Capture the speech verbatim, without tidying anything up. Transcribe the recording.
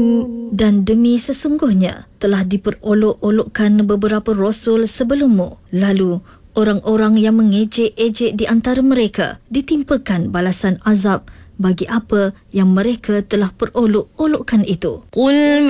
Dan demi sesungguhnya telah diperolok-olokkan beberapa rasul sebelummu, lalu orang-orang yang mengejek-ejek di antara mereka ditimpakan balasan azab bagi apa yang mereka telah perolok-olokkan itu. Qul